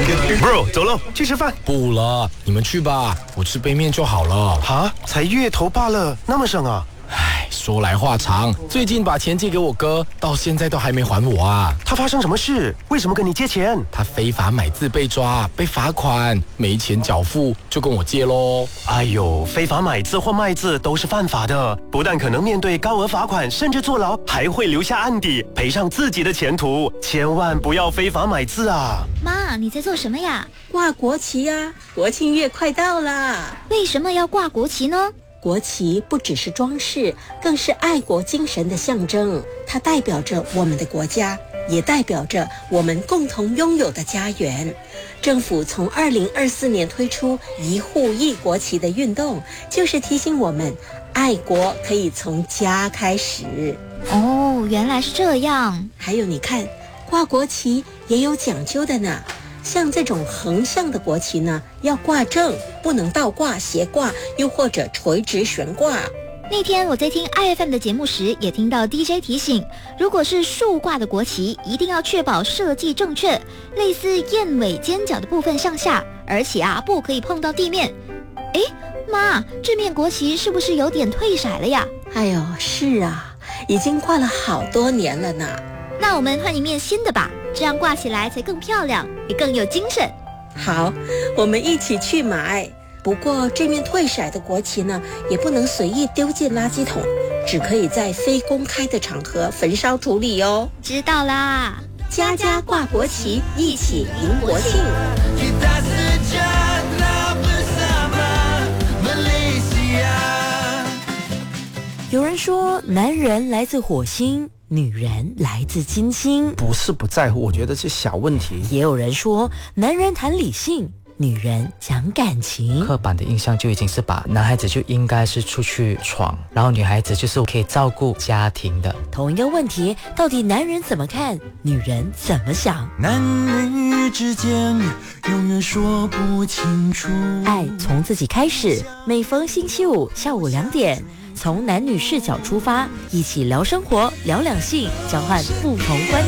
Bro， 走喽，去吃饭。 不了，你们去吧，我吃杯面就好了。 哈，才月头罢了，那么省啊？ 唉，说来话长，最近把钱借给我哥，到现在都还没还我啊。 他发生什么事？为什么跟你借钱？ 他非法买字被抓，被罚款，没钱缴付，就跟我借咯。 哎呦，非法买字或卖字都是犯法的，不但可能面对高额罚款，甚至坐牢，还会留下案底，赔上自己的前途。千万不要非法买字啊！ 妈，你在做什么呀？ 挂国旗呀，国庆月快到了。 为什么要挂国旗呢？ 国旗不只是装饰，更是爱国精神的象征。它代表着我们的国家，也代表着我们共同拥有的家园。政府从2024年推出一户一国旗的运动，就是提醒我们，爱国可以从家开始。 哦，原来是这样。 还有你看，挂国旗也有讲究的呢。像这种横向的国旗呢，要挂正，不能倒挂、斜挂，又或者垂直悬挂。 那天我在听 IFM 的节目时，也听到 DJ 提醒，如果是竖挂的国旗，一定要确保设计正确，类似燕尾尖角的部分向下，而且不可以碰到地面。诶，妈，这面国旗是不是有点褪色了呀？ 哎呦，是啊，已经挂了好多年了呢。 那我们换一面新的吧，这样挂起来才更漂亮，也更有精神。 好，我们一起去买。不过这面褪色的国旗呢，也不能随意丢进垃圾桶，只可以在非公开的场合焚烧处理哦。 知道啦， 家家挂国旗，一起迎国庆。 有人说，男人来自火星，女人来自金星。 不是不在乎，我觉得是小问题。 也有人说，男人谈理性，女人讲感情。 刻板的印象就已经是把男孩子就应该是出去闯，然后女孩子就是可以照顾家庭的。 同一个问题，到底男人怎么看，女人怎么想？ 男女之间永远说不清楚。 爱从自己开始，每逢星期五下午2点，从男女视角出发，一起聊生活，聊两性，交换不同观点。